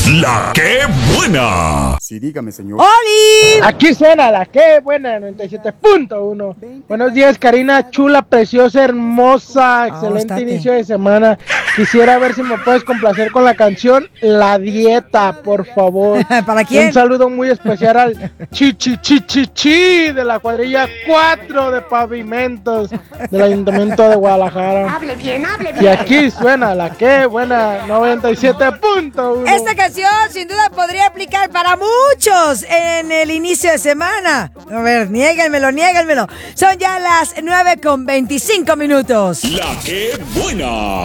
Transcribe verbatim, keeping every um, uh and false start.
La que buena. Sí, dígame, señor. ¡Oli! Aquí suena la que buena, noventa y siete punto uno. Buenos días, Karina, chula, preciosa, hermosa, excelente estate. inicio de semana. Quisiera ver si me puedes complacer con la canción La Dieta, por favor. ¿Para quién? Un saludo muy especial al chi chi chi chi chi de la cuadrilla cuatro de Pavimentos del Ayuntamiento de Guadalajara. Hable bien, hable bien. Y aquí suena la que buena, noventa y siete punto uno. Esta canción sin duda podría aplicar para muchos en el inicio de semana. A ver, niéganmelo, niéganmelo. Son ya las nueve con veinticinco minutos. La que buena.